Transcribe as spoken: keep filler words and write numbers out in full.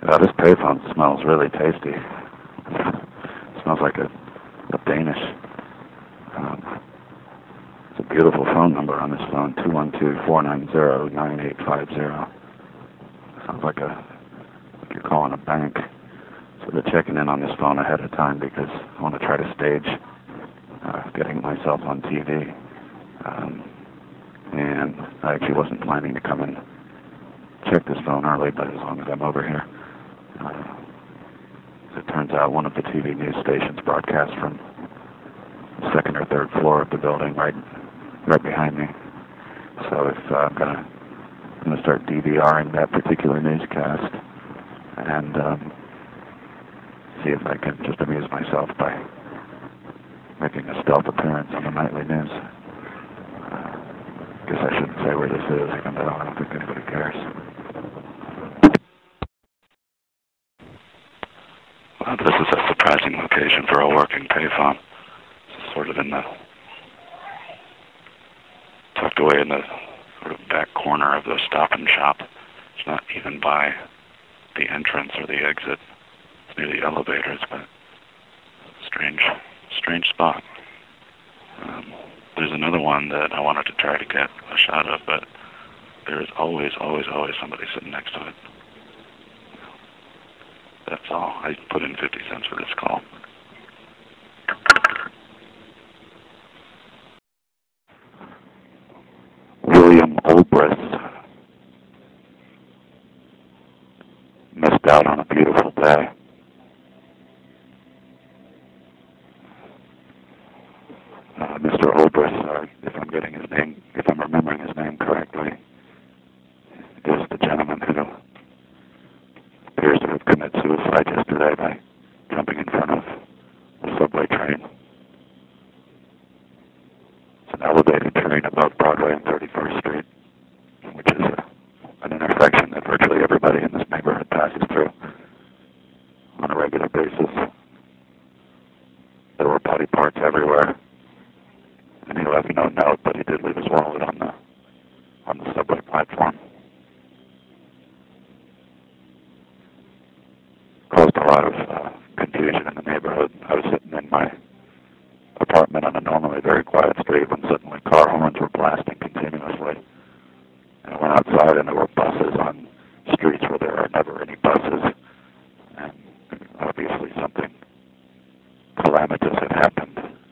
Uh, this payphone smells really tasty. Smells like a, a Danish. Um, it's a beautiful phone number on this phone, two one two, four nine zero, nine eight five zero. Sounds like a like you're calling a bank. So they're checking in on this phone ahead of time because I want to try to stage uh, getting myself on T V. Um, and I actually wasn't planning to come and check this phone early, but as long as I'm over here. Uh, it turns out one of the T V news stations broadcast from the second or third floor of the building right right behind me. So if uh, I'm gonna I'm gonna start DVRing that particular newscast and um, see if I can just amuse myself by making a stealth appearance on the nightly news. Uh, guess I shouldn't say where this is, even though I don't think anybody cares. Well, this is a surprising location for a working payphone. It's sort of in the tucked away in the sort of back corner of the Stop and Shop. It's not even by the entrance or the exit. It's near the elevators, but strange, strange spot. Um, there's another one that I wanted to try to get a shot of, but there's always, always, always somebody sitting next to it. That's all. I put in fifty cents for this call. William Olbrist missed out on a beautiful day. Uh, Mister Olbrist, uh, if I'm getting his name, if I'm remembering his name correctly, is the gentleman who appears to have committed suicide yesterday by jumping in front of a subway train. It's an elevated train above Broadway and thirty-first Street, which is a, an intersection that virtually everybody in this neighborhood passes through on a regular basis. There were body parts everywhere, and he left no note, but he did leave his wallet on the on the subway platform. Caused a lot of uh, confusion in the neighborhood. I was sitting in my apartment on a normally very quiet street when suddenly car horns were